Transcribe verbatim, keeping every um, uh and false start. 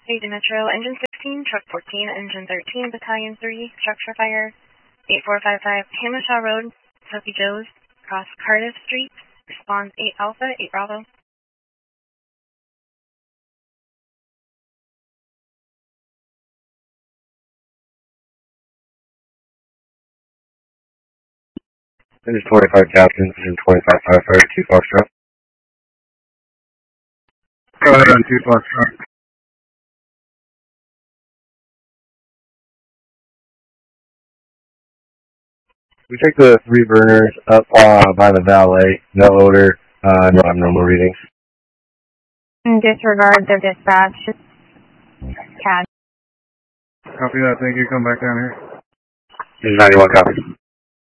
State Metro, Engine sixteen, Truck fourteen, Engine thirteen, Battalion three, Structure Fire, eight four five five, Hamishaw Road, Sophie Joe's, across Cardiff Street, responds eight Alpha, eight Bravo. This is twenty-five Captain, this is twenty-five Firefighter, two Foxtrot. Go ahead on two Foxtrot. We take the three burners up uh, by the valet, no odor, uh, no abnormal readings. Disregard the dispatch. Cash. Copy that, thank you, come back down here. This is ninety-one, copy.